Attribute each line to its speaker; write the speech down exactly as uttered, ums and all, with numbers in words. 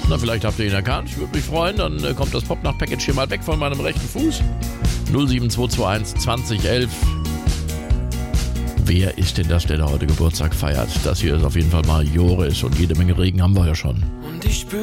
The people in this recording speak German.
Speaker 1: Na, vielleicht habt ihr ihn erkannt. Würde mich freuen. Dann äh, kommt das Popnacht-Package hier mal weg von meinem rechten Fuß. null sieben zwei zwei eins zwanzig elf. Wer ist denn das, der da heute Geburtstag feiert? Das hier ist auf jeden Fall mal Joris und jede Menge Regen haben wir ja schon.
Speaker 2: Und ich